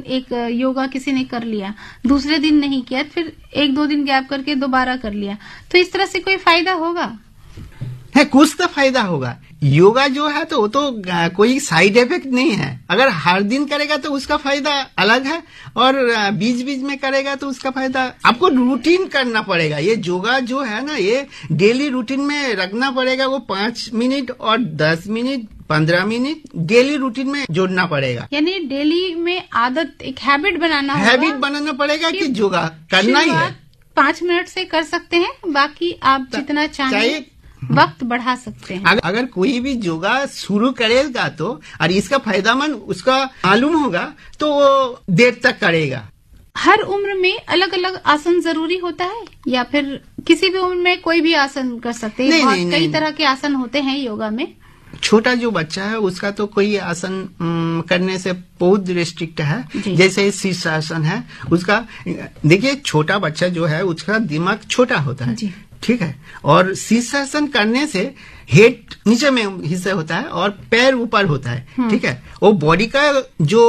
एक योगा किसी ने कर लिया, दूसरे दिन नहीं किया, फिर 1-2 दिन गैप करके दोबारा कर लिया, तो इस तरह से कोई फायदा होगा? है, कुछ तो फायदा होगा। योगा जो है तो वो तो कोई साइड इफेक्ट नहीं है। अगर हर दिन करेगा तो उसका फायदा अलग है, और बीच बीच में करेगा तो उसका फायदा। आपको रूटीन करना पड़ेगा। ये योगा जो है ना, ये डेली रूटीन में रखना पड़ेगा। वो 5 मिनट और 10 मिनट 15 मिनट डेली रूटीन में जोड़ना पड़ेगा। यानी डेली में आदत, एक हैबिट बनाना पड़ेगा कि योगा करना ही है। 5 मिनट से कर सकते हैं, बाकी आप जितना चाहें वक्त बढ़ा सकते हैं। अगर कोई भी योगा शुरू करेगा तो, और इसका फायदामंद उसका मालूम होगा, तो वो देर तक करेगा। हर उम्र में अलग अलग आसन जरूरी होता है, या फिर किसी भी उम्र में कोई भी आसन कर सकते हैं? कई तरह के आसन होते हैं योगा में। छोटा जो बच्चा है उसका तो कोई आसन करने से बहुत रिस्ट्रिक्ट है। जैसे शीर्षासन है, उसका देखिए, छोटा बच्चा जो है उसका दिमाग छोटा होता है, ठीक है, और शीर्षासन करने से हेड नीचे में हिस्सा होता है और पैर ऊपर होता है, ठीक है। वो बॉडी का जो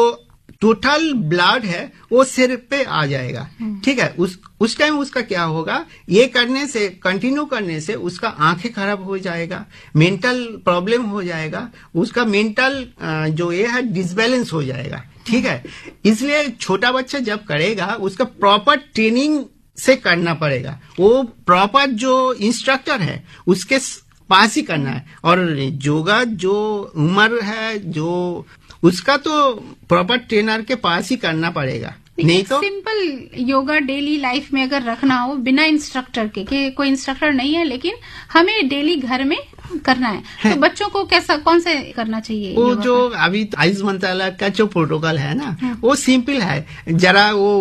टोटल ब्लड है वो सिर पे आ जाएगा, ठीक है। उस टाइम उसका क्या होगा, ये करने से, कंटिन्यू करने से उसका आंखें खराब हो जाएगा, मेंटल प्रॉब्लम हो जाएगा, उसका मेंटल जो ये है डिसबैलेंस हो जाएगा, ठीक है। इसलिए छोटा बच्चा जब करेगा उसका प्रॉपर ट्रेनिंग से करना पड़ेगा। वो प्रॉपर जो इंस्ट्रक्टर है उसके पास ही करना है। और योगा जो उम्र है जो उसका तो प्रॉपर ट्रेनर के पास ही करना पड़ेगा। नहीं तो सिंपल योगा डेली लाइफ में अगर रखना हो बिना इंस्ट्रक्टर के, कि कोई इंस्ट्रक्टर नहीं है लेकिन हमें डेली घर में करना है, तो बच्चों को कौन से करना चाहिए? वो जो अभी आयुष मंत्रालय का जो प्रोटोकॉल है ना, वो सिंपल है। जरा वो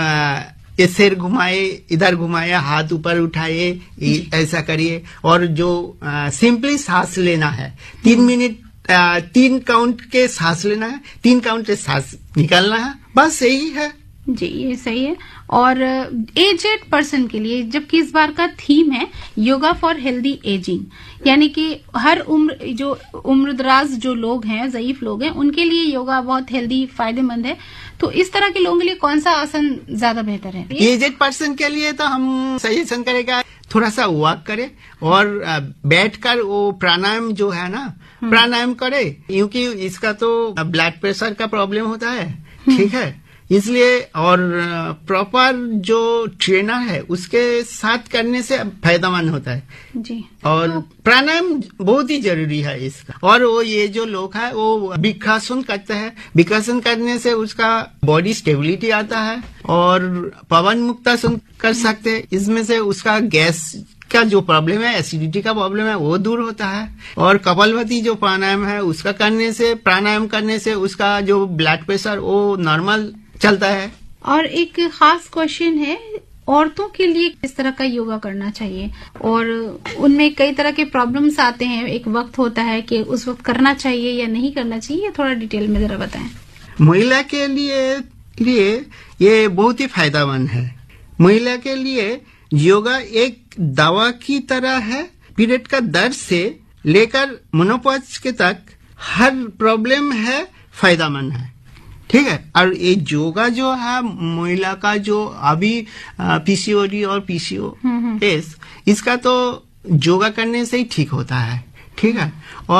ये सिर घुमाए, इधर घुमाए, हाथ ऊपर उठाए, ऐसा करिए। और जो सिंपली सांस लेना है, 3 मिनट 3 काउंट के सांस लेना है, 3 काउंट के सांस निकालना है, बस यही है जी। ये सही है। और एजेड पर्सन के लिए, जबकि इस बार का थीम है योगा फॉर हेल्दी एजिंग, यानी कि हर उम्र, जो उम्रदराज जो लोग हैं, ज़ईफ लोग हैं, उनके लिए योगा बहुत हेल्दी, फायदेमंद है। तो इस तरह के लोगों के लिए कौन सा आसन ज्यादा बेहतर है? एजेड पर्सन के लिए तो हम सजेशन करेगा थोड़ा सा वॉक करे और बैठकर वो प्राणायाम जो है ना, प्राणायाम करे, क्योंकि इसका तो ब्लड प्रेशर का प्रॉब्लम होता है, ठीक है, इसलिए। और प्रॉपर जो ट्रेनर है उसके साथ करने से फायदेमंद होता है जी। और प्राणायाम बहुत ही जरूरी है इसका। और वो ये जो लोग है वो विकासन करते हैं, विकासन करने से उसका बॉडी स्टेबिलिटी आता है। और पवन मुक्तासन कर सकते हैं, इसमें से उसका गैस का जो प्रॉब्लम है, एसिडिटी का प्रॉब्लम है, वो दूर होता है। और कपालभाति जो प्राणायाम है उसका करने से, प्राणायाम करने से उसका जो ब्लड प्रेशर वो नॉर्मल चलता है। और एक खास क्वेश्चन है, औरतों के लिए किस तरह का योगा करना चाहिए? और उनमें कई तरह के प्रॉब्लम्स आते हैं, एक वक्त होता है कि उस वक्त करना चाहिए या नहीं करना चाहिए, थोड़ा डिटेल में जरा बताएं। महिला के लिए ये बहुत ही फायदेमंद है। महिला के लिए योगा एक दवा की तरह है। पीरियड का दर्द से लेकर मेनोपॉज के तक हर प्रॉब्लम है फायदेमंद है, ठीक है। और ये योगा जो है महिला का जो अभी पीसीओडी और पीसीओएस, इसका तो योगा करने से ही ठीक होता है, ठीक है।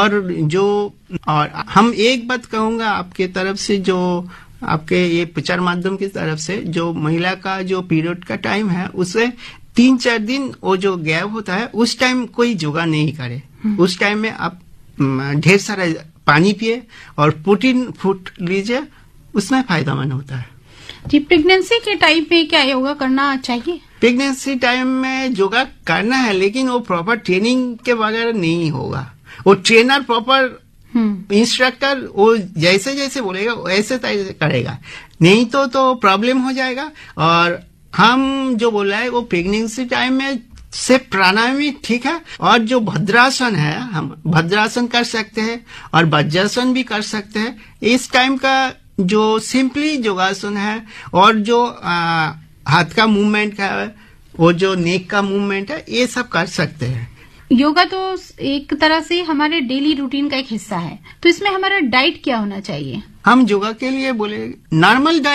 और हम एक बात कहूंगा आपके तरफ से, जो आपके ये प्रचार माध्यम की तरफ से, जो महिला का जो पीरियड का टाइम है उससे 3-4 दिन वो जो गैप होता है उस टाइम कोई योगा नहीं करे। उस टाइम में आप ढेर सारा पानी पिए और प्रोटीन फूड लीजिए, उसमें फायदेमंद होता है जी। प्रेगनेंसी के टाइम पे क्या योगा करना चाहिए? प्रेगनेंसी टाइम में योगा करना है, लेकिन वो प्रॉपर ट्रेनिंग के बगैर नहीं होगा। वो ट्रेनर प्रॉपर इंस्ट्रक्टर वो जैसे जैसे बोलेगा वैसे करेगा, नहीं तो प्रॉब्लम हो जाएगा। और हम जो बोल रहे हैं वो प्रेगनेंसी टाइम में से प्राणायाम ही ठीक है। और जो भद्रासन है, हम भद्रासन कर सकते हैं और वज्रासन भी कर सकते हैं। इस टाइम का जो सिंपली योगासन है, और जो हाथ का मूवमेंट का है, वो जो नेक का मूवमेंट है, ये सब कर सकते हैं। योगा तो एक तरह से हमारे डेली रूटीन का एक हिस्सा है, तो इसमें हमारा डाइट क्या होना चाहिए? हम योगा के लिए बोले नॉर्मल डाइट